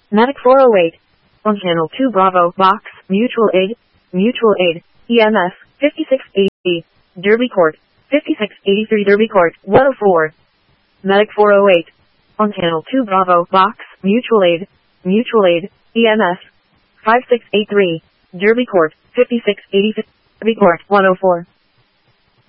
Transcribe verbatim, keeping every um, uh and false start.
Medic four oh eight. On channel two Bravo, Box, Mutual Aid, Mutual Aid, E M S, fifty-six eighty, Derby Court, fifty-six eighty-three Derby Court, one oh four. Medic four oh eight. On channel two Bravo, Box, Mutual Aid, Mutual Aid, E M S, five six eight three, Derby Court, fifty-six eighty, Derby Court, one oh four.